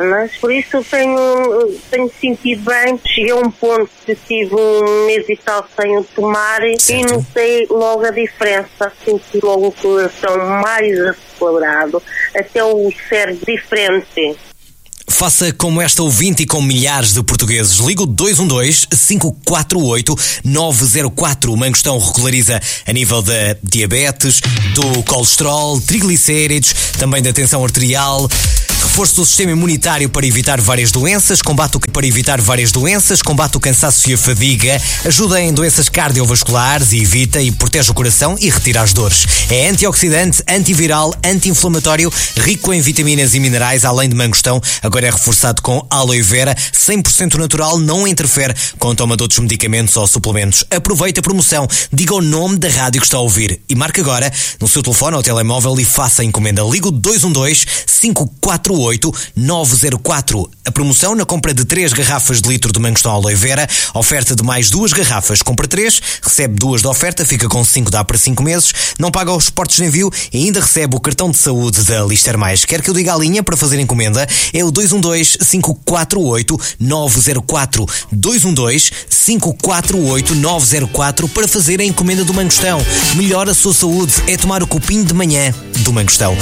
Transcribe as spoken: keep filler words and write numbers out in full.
pernas, por isso tenho, tenho sentido bem. Cheguei a um ponto que tive um mês e tal sem o tomar certo. E notei logo a diferença, senti logo o coração mais acelerado, até o cérebro diferente. Faça como esta ouvinte e como milhares de portugueses. Liga o dois um dois, cinco quatro oito, nove zero quatro. O Mangostão regulariza a nível da diabetes, do colesterol, triglicéridos, também da tensão arterial. Reforço do sistema imunitário para evitar várias doenças, combate o, para evitar várias doenças, combate o cansaço e a fadiga, ajuda em doenças cardiovasculares e evita e protege o coração e retira as dores. É antioxidante, antiviral, anti-inflamatório, rico em vitaminas e minerais, além de mangostão. Agora é reforçado com aloe vera, cem por cento natural, não interfere com a toma de outros medicamentos ou suplementos. Aproveite a promoção, diga o nome da rádio que está a ouvir e marque agora no seu telefone ou telemóvel e faça a encomenda. Liga o dois um dois, cinco quatro oito, nove zero quatro. A promoção na compra de três garrafas de litro de mangostão aloe vera, oferta de mais duas garrafas, compra três, recebe duas de oferta, fica com cinco, dá para cinco meses, não paga os portos de envio e ainda recebe o cartão de saúde da Lister Mais. Quer que eu diga a linha para fazer encomenda? É o dois um dois, cinco quatro oito, nove zero quatro. dois um dois, cinco quatro oito, nove zero quatro para fazer a encomenda do mangostão. Melhora a sua saúde é tomar o copinho de manhã do mangostão.